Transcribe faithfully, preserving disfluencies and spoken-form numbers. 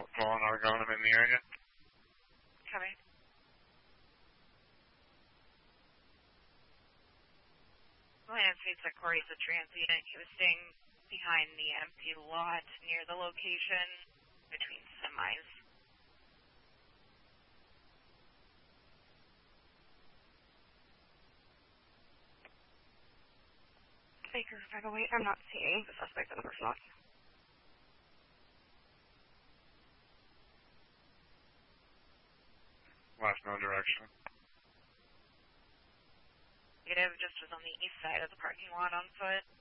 calling Argonne, I'm in the area. Copy. Land states that Corey's a transient. He was staying behind the empty lot near the location between semis. Baker five oh eight, I'm not seeing the suspect in the first lot. Last no direction. Negative, just was on the east side of the parking lot on foot.